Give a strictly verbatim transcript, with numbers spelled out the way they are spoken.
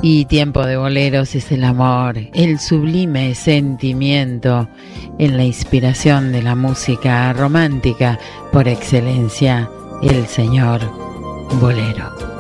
Y Tiempo de Boleros es el amor, el sublime sentimiento en la inspiración de la música romántica por excelencia, el señor bolero.